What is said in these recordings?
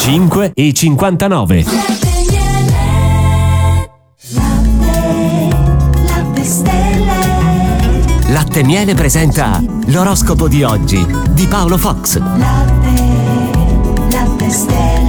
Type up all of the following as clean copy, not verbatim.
5,59. Latte Miele presenta l'oroscopo di oggi di Paolo Fox. Latte Stelle.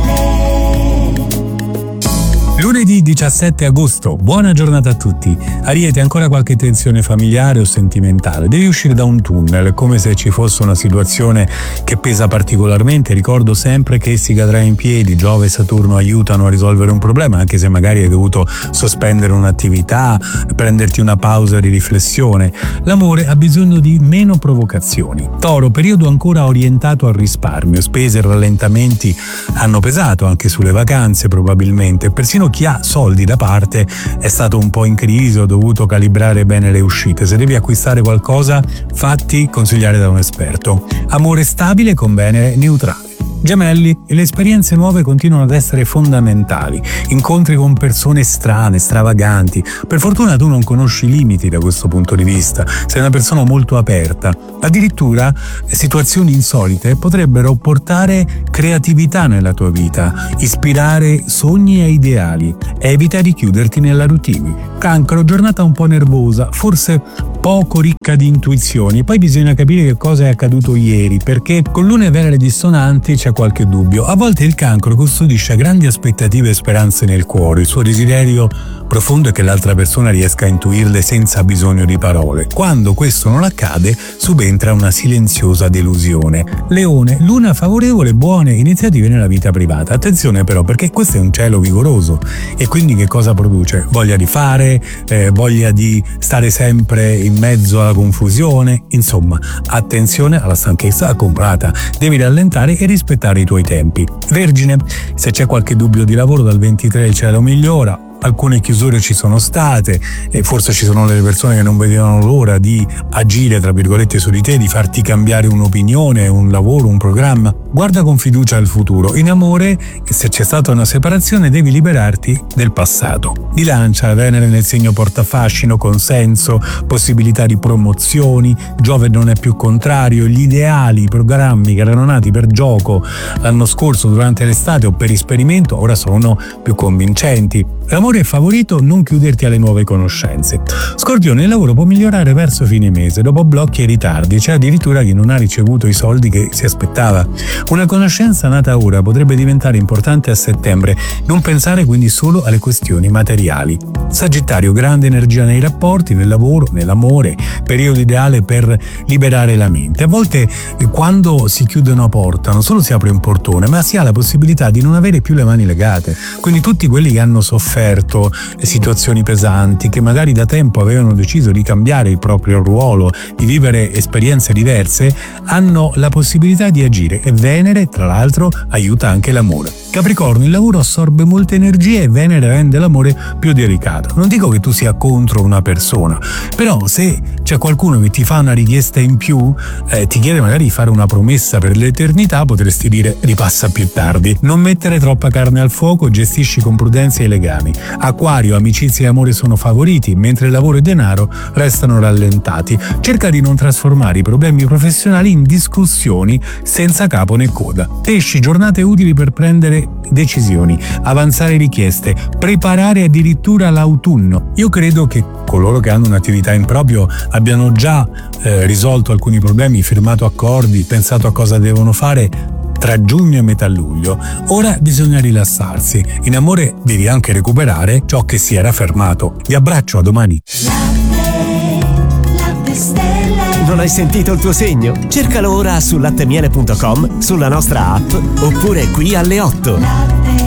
Lunedì 17 agosto, buona giornata a tutti. Ariete, ancora qualche tensione familiare o sentimentale. Devi uscire da un tunnel, come se ci fosse una situazione che pesa particolarmente. Ricordo sempre che si cadrà in piedi. Giove e Saturno aiutano a risolvere un problema, anche se magari hai dovuto sospendere un'attività, prenderti una pausa di riflessione. L'amore ha bisogno di meno provocazioni. Toro, periodo ancora orientato al risparmio. Spese e rallentamenti hanno pesato anche sulle vacanze probabilmente. Persino chi ha soldi da parte è stato un po' in crisi, ho dovuto calibrare bene le uscite. Se devi acquistare qualcosa, fatti consigliare da un esperto. Amore stabile con Venere neutrale. Gemelli, le esperienze nuove continuano ad essere fondamentali. Incontri con persone strane, stravaganti. Per fortuna tu non conosci i limiti da questo punto di vista. Sei una persona molto aperta. Addirittura situazioni insolite potrebbero portare creatività nella tua vita, ispirare sogni e ideali. Evita di chiuderti nella routine. Cancro, giornata un po' nervosa, forse poco ricca di intuizioni. Poi bisogna capire che cosa è accaduto ieri, perché con Luna e Venere dissonanti c'è qualche dubbio. A volte il Cancro custodisce grandi aspettative e speranze nel cuore. Il suo desiderio profondo è che l'altra persona riesca a intuirle senza bisogno di parole. Quando questo non accade, subentra una silenziosa delusione. Leone, Luna favorevole, buone iniziative nella vita privata. Attenzione però, perché questo è un cielo vigoroso e quindi che cosa produce? Voglia di fare, voglia di stare sempre in mezzo alla confusione. Insomma, attenzione alla stanchezza accumulata. Devi rallentare e rispettare i tuoi tempi. Vergine, se c'è qualche dubbio di lavoro, dal 23 il cielo migliora. Alcune chiusure ci sono state e forse ci sono delle persone che non vedevano l'ora di agire, tra virgolette, su di te, di farti cambiare un'opinione, un lavoro, un programma. Guarda con fiducia al futuro. In amore, se c'è stata una separazione, devi liberarti del passato. Bilancia, Venere nel segno porta fascino, consenso, possibilità di promozioni. Giove non è più contrario. Gli ideali, i programmi che erano nati per gioco l'anno scorso durante l'estate o per esperimento ora sono più convincenti. L'amore è favorito, non chiuderti alle nuove conoscenze. Scorpione, il lavoro può migliorare verso fine mese, dopo blocchi e ritardi. C'è addirittura chi non ha ricevuto i soldi che si aspettava. Una conoscenza nata ora potrebbe diventare importante a settembre. Non pensare quindi solo alle questioni materiali. Sagittario, grande energia nei rapporti, nel lavoro, nell'amore, periodo ideale per liberare la mente. A volte quando si chiude una porta non solo si apre un portone, ma si ha la possibilità di non avere più le mani legate. Quindi tutti quelli che hanno sofferto situazioni pesanti, che magari da tempo avevano deciso di cambiare il proprio ruolo, di vivere esperienze diverse, hanno la possibilità di agire e Venere, tra l'altro, aiuta anche l'amore. Capricorno, il lavoro assorbe molte energie e Venere rende l'amore più delicato. Non dico che tu sia contro una persona, però se c'è qualcuno che ti fa una richiesta in più, ti chiede magari di fare una promessa per l'eternità, potresti dire ripassa più tardi. Non mettere troppa carne al fuoco, gestisci con prudenza i legami. Acquario, amicizia e amore sono favoriti, mentre lavoro e denaro restano rallentati. Cerca di non trasformare i problemi professionali in discussioni senza capo né coda. Pesci, giornate utili per prendere decisioni, avanzare richieste, preparare addirittura l'autunno. Io credo che coloro che hanno un'attività in proprio abbiano già risolto alcuni problemi, firmato accordi, pensato a cosa devono fare tra giugno e metà luglio. Ora bisogna rilassarsi. In amore devi anche recuperare ciò che si era fermato. Vi abbraccio, a domani. Non hai sentito il tuo segno? Cercalo ora su lattemiele.com, sulla nostra app oppure qui alle 8.